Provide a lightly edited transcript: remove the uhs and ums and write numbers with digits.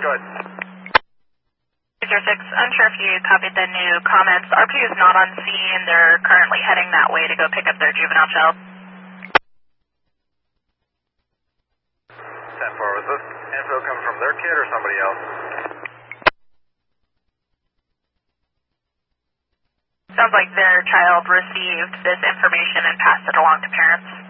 go ahead. User 6, unsure if you copied the new comments. RPU is not on scene. They're currently heading that way to go pick up their juvenile child. 10-4, was this info coming from their kid or somebody else? Sounds like their child received this information and passed it along to parents.